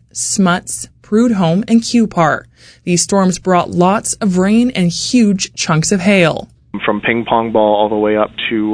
Smuts, Prudhoe, and Cupar. These storms brought lots of rain and huge chunks of hail. From ping pong ball all the way up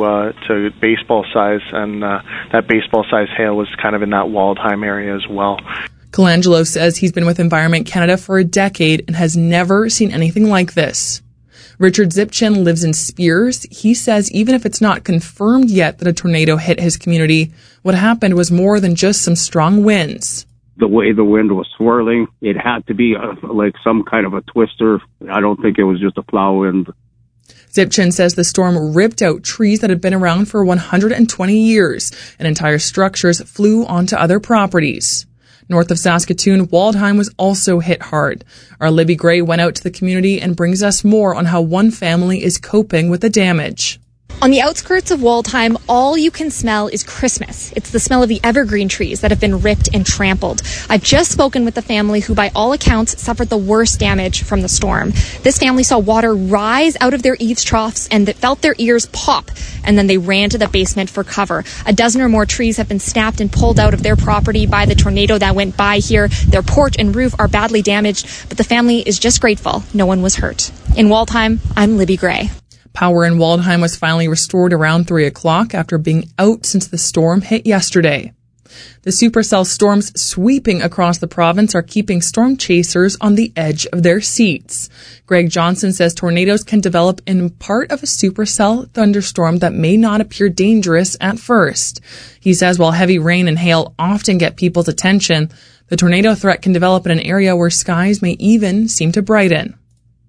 to baseball size, and that baseball size hail was kind of in that Waldheim area as well. Colangelo says he's been with Environment Canada for a decade and has never seen anything like this. Richard Zipchin lives in Spears. He says even if it's not confirmed yet that a tornado hit his community, what happened was more than just some strong winds. The way the wind was swirling, it had to be like some kind of a twister. I don't think it was just a plow wind. Zipchin says the storm ripped out trees that had been around for 120 years, and entire structures flew onto other properties. North of Saskatoon, Waldheim was also hit hard. Our Libby Gray went out to the community and brings us more on how one family is coping with the damage. On the outskirts of Waldheim, all you can smell is Christmas. It's the smell of the evergreen trees that have been ripped and trampled. I've just spoken with the family who, by all accounts, suffered the worst damage from the storm. This family saw water rise out of their eaves troughs and felt their ears pop, and then they ran to the basement for cover. A dozen or more trees have been snapped and pulled out of their property by the tornado that went by here. Their porch and roof are badly damaged, but the family is just grateful no one was hurt. In Waldheim, I'm Libby Gray. Power in Waldheim was finally restored around 3 o'clock after being out since the storm hit yesterday. The supercell storms sweeping across the province are keeping storm chasers on the edge of their seats. Greg Johnson says tornadoes can develop in part of a supercell thunderstorm that may not appear dangerous at first. He says while heavy rain and hail often get people's attention, the tornado threat can develop in an area where skies may even seem to brighten.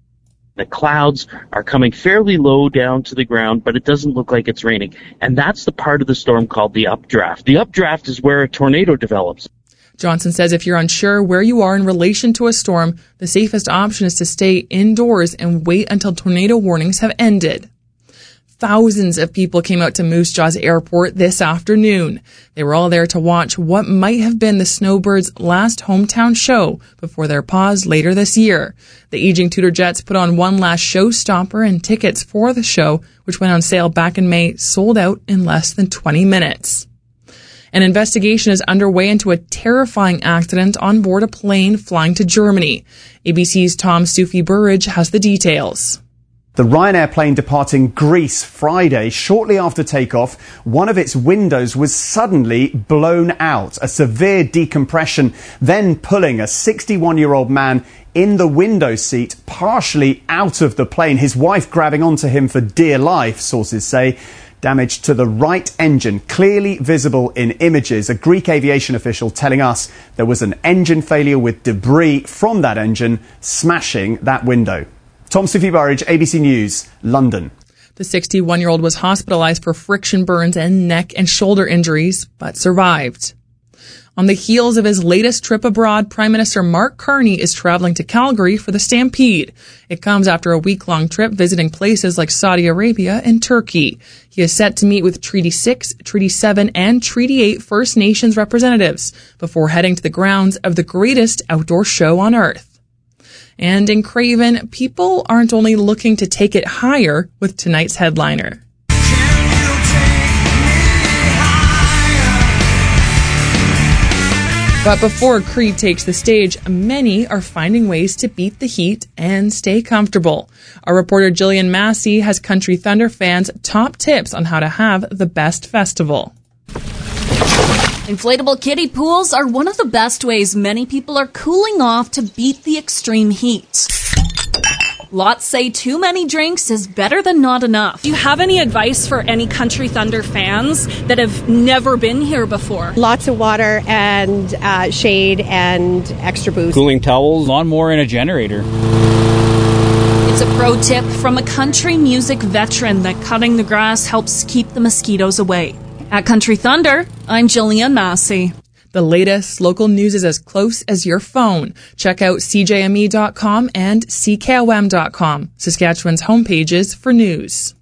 The clouds are coming fairly low down to the ground, but it doesn't look like it's raining. And that's the part of the storm called the updraft. The updraft is where a tornado develops. Johnson says if you're unsure where you are in relation to a storm, the safest option is to stay indoors and wait until tornado warnings have ended. Thousands of people came out to Moose Jaws Airport this afternoon. They were all there to watch what might have been the Snowbirds' last hometown show before their pause later this year. The aging Tudor Jets put on one last showstopper, and tickets for the show, which went on sale back in May, sold out in less than 20 minutes. An investigation is underway into a terrifying accident on board a plane flying to Germany. ABC's Tom Stufy-Burridge has the details. The Ryanair plane departing Greece Friday, shortly after takeoff, one of its windows was suddenly blown out, a severe decompression, then pulling a 61-year-old man in the window seat partially out of the plane, his wife grabbing onto him for dear life, sources say. Damage to the right engine, clearly visible in images. A Greek aviation official telling us there was an engine failure with debris from that engine smashing that window. Tom Stufy-Burridge, ABC News, London. The 61-year-old was hospitalized for friction burns and neck and shoulder injuries, but survived. On the heels of his latest trip abroad, Prime Minister Mark Carney is traveling to Calgary for the Stampede. It comes after a week-long trip visiting places like Saudi Arabia and Turkey. He is set to meet with Treaty 6, Treaty 7, and Treaty 8 First Nations representatives before heading to the grounds of the greatest outdoor show on Earth. And in Craven, people aren't only looking to take it higher with tonight's headliner. But before Creed takes the stage, many are finding ways to beat the heat and stay comfortable. Our reporter Jillian Massey has Country Thunder fans' top tips on how to have the best festival. Inflatable kiddie pools are one of the best ways many people are cooling off to beat the extreme heat. Lots say too many drinks is better than not enough. Do you have any advice for any Country Thunder fans that have never been here before? Lots of water and shade and extra booze. Cooling towels, lawnmower, and a generator. It's a pro tip from a country music veteran that cutting the grass helps keep the mosquitoes away. At Country Thunder, I'm Jillian Massey. The latest local news is as close as your phone. Check out CJME.com and CKOM.com, Saskatchewan's homepages for news.